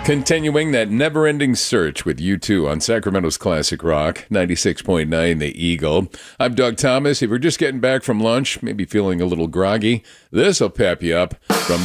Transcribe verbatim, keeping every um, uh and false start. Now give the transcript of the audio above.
Continuing that never-ending search with U two on Sacramento's Classic Rock, ninety-six point nine The Eagle. I'm Doug Thomas. If you're just getting back from lunch, maybe feeling a little groggy, this will pep you up from